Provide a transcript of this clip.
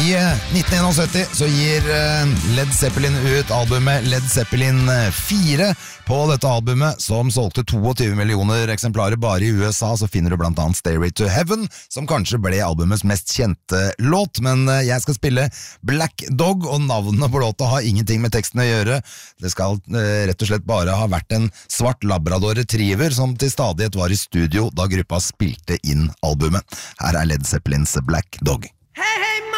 I 1971 så gir Led Zeppelin ut albumet Led Zeppelin 4. På dette albumet, som solgte 22 millioner eksemplarer bare i USA, så finner du blant annet Stairway to Heaven, som kanskje ble albumets mest kjente låt, men jeg skal spille Black Dog, og navnet på låta har ingenting med teksten å gjøre. Det skal rett og slett bare ha vært en svart labrador retriever som til stadighet var i studio da gruppa spilte inn albumet. Her er Led Zeppelins Black Dog.